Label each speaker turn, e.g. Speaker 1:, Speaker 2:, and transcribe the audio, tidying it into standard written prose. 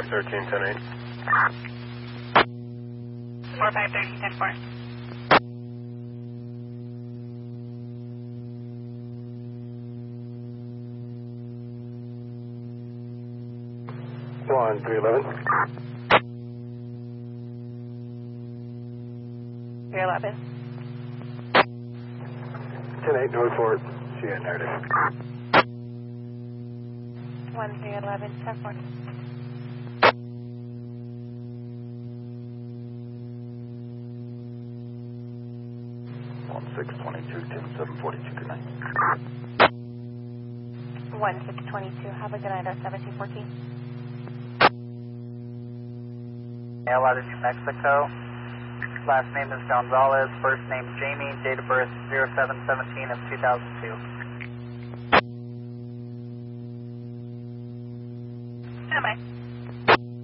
Speaker 1: 13, 10, 8.
Speaker 2: 45, 13, 10, 4.
Speaker 1: One, 311.
Speaker 2: 311.
Speaker 1: 10, 8, North Fort. She had narrative.
Speaker 2: 1311, 10, 4.
Speaker 1: 1622, 10, 7, 42, good night.
Speaker 2: 1622, have a good night at 1714.
Speaker 3: Out of New Mexico. Last name is Gonzalez, first name Jamie, date of birth 0717 of 2002.
Speaker 2: Am I?